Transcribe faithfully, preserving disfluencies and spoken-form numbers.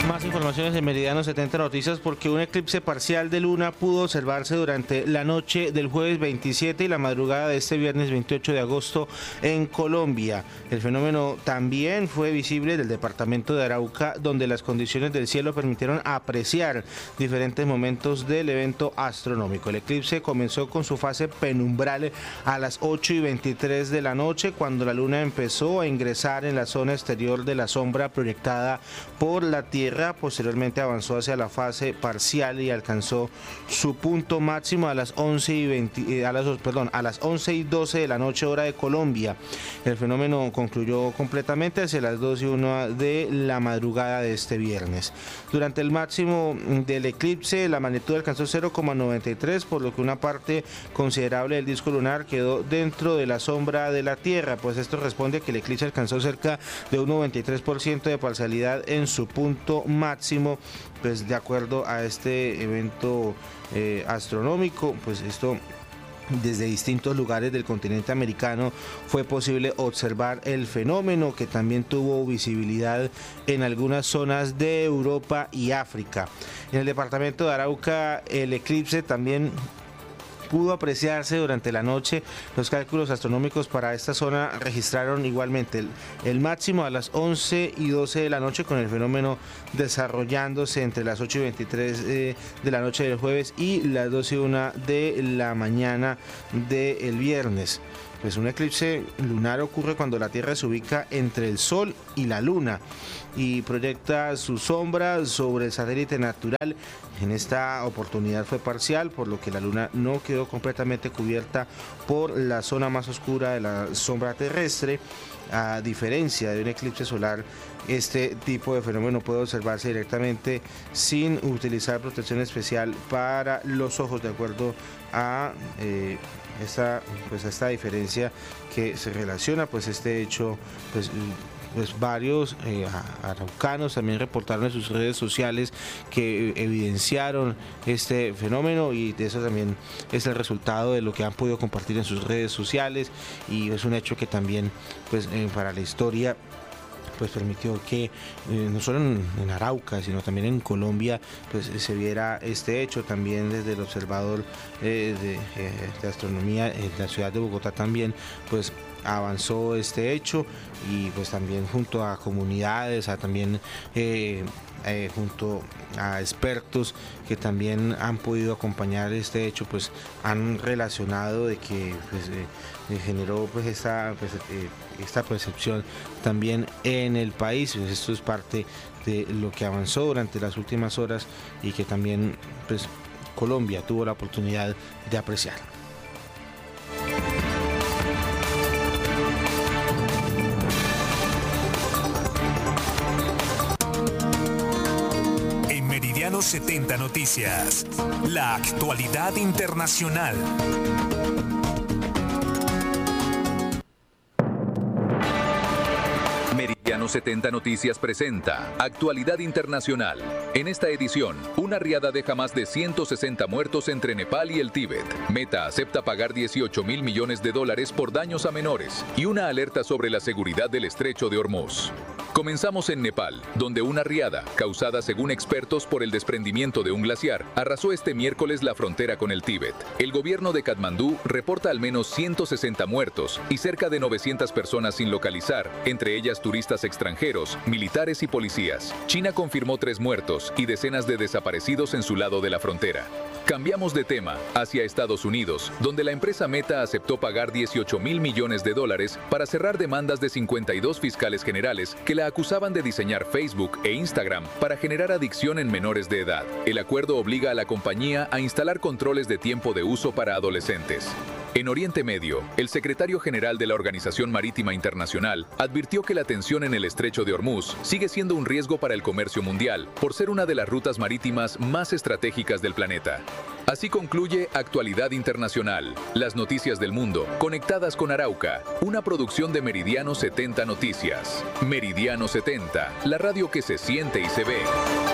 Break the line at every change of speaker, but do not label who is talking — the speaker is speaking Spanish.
Más informaciones en Meridiano setenta Noticias, porque un eclipse parcial de luna pudo observarse durante la noche del jueves veintisiete y la madrugada de este viernes veintiocho de agosto en Colombia. El fenómeno también fue visible del departamento de Arauca, donde las condiciones del cielo permitieron apreciar diferentes momentos del evento astronómico. El eclipse comenzó con su fase penumbral a las ocho y veintitrés de la noche, cuando la luna empezó a ingresar en la zona exterior de la sombra proyectada por la Tierra. Posteriormente avanzó hacia la fase parcial y alcanzó su punto máximo a las once y veinte, a las, perdón, a las once y doce de la noche, hora de Colombia. El fenómeno concluyó completamente hacia las dos y una de la madrugada de este viernes. Durante el máximo del eclipse, la magnitud alcanzó cero coma noventa y tres, por lo que una parte considerable del disco lunar quedó dentro de la sombra de la Tierra, pues esto responde a que el eclipse alcanzó cerca de un noventa y tres por ciento de parcialidad en su punto máximo, pues de acuerdo a este evento eh, astronómico. Pues esto, desde distintos lugares del continente americano fue posible observar el fenómeno, que también tuvo visibilidad en algunas zonas de Europa y África. En el departamento de Arauca, el eclipse también pudo apreciarse durante la noche. Los cálculos astronómicos para esta zona registraron igualmente el, el máximo a las once y doce de la noche, con el fenómeno desarrollándose entre las ocho y veintitrés eh, de la noche del jueves y las doce y una de la mañana del viernes. Pues un eclipse lunar ocurre cuando la Tierra se ubica entre el Sol y la Luna y proyecta su sombra sobre el satélite natural. En esta oportunidad fue parcial, por lo que la Luna no quedó completamente cubierta por la zona más oscura de la sombra terrestre. A diferencia de un eclipse solar, este tipo de fenómeno puede observarse directamente sin utilizar protección especial para los ojos, de acuerdo a eh, esta, pues, esta diferencia que se relaciona, pues este hecho, pues, pues varios eh, araucanos también reportaron en sus redes sociales que evidenciaron este fenómeno, y de eso también es el resultado de lo que han podido compartir en sus redes sociales, y es un hecho que también, pues eh, para la historia, pues permitió que eh, no solo en, en Arauca, sino también en Colombia, pues se viera este hecho. También desde el observador eh, de, eh, de astronomía en la ciudad de Bogotá también, pues avanzó este hecho, y pues también junto a comunidades, a también eh, eh, junto a expertos que también han podido acompañar este hecho, pues han relacionado de que pues, eh, generó pues esta, pues, eh, esta percepción también en el país. Pues esto es parte de lo que avanzó durante las últimas horas y que también pues Colombia tuvo la oportunidad de apreciar.
setenta Noticias, la actualidad internacional.
Meridiano setenta Noticias presenta Actualidad Internacional. En esta edición, una riada deja más de ciento sesenta muertos entre Nepal y el Tíbet. Meta acepta pagar dieciocho mil millones de dólares por daños a menores y una alerta sobre la seguridad del estrecho de Hormuz. Comenzamos en Nepal, donde una riada, causada según expertos por el desprendimiento de un glaciar, arrasó este miércoles la frontera con el Tíbet. El gobierno de Katmandú reporta al menos ciento sesenta muertos y cerca de novecientas personas sin localizar, entre ellas turistas extranjeros, militares y policías. China confirmó tres muertos y decenas de desaparecidos en su lado de la frontera. Cambiamos de tema, hacia Estados Unidos, donde la empresa Meta aceptó pagar dieciocho mil millones de dólares para cerrar demandas de cincuenta y dos fiscales generales que la acusaban de diseñar Facebook e Instagram para generar adicción en menores de edad. El acuerdo obliga a la compañía a instalar controles de tiempo de uso para adolescentes. En Oriente Medio, el secretario general de la Organización Marítima Internacional advirtió que la tensión en el estrecho de Hormuz sigue siendo un riesgo para el comercio mundial por ser una de las rutas marítimas más estratégicas del planeta. Así concluye Actualidad Internacional, las noticias del mundo conectadas con Arauca, una producción de Meridiano setenta Noticias. Meridiano setenta, la radio que se siente y se ve.